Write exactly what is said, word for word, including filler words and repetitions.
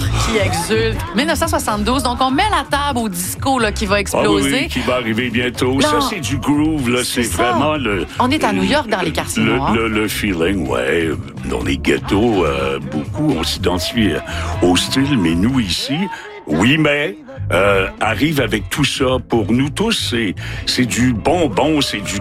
noirs qui exultent. dix-neuf cent soixante-douze, donc on met la table au disco là, qui va exploser. Ah oui, oui, qui va arriver bientôt. Non. Ça, c'est du groove, là. C'est, C'est ça. vraiment le... On est à New York, dans les quartiers le, noirs. Le, le feeling, ouais. Dans les ghettos, euh, beaucoup, on s'identifie au style, mais nous, ici... Oui, mais euh, arrive avec tout ça. Pour nous tous, c'est c'est du bonbon, c'est du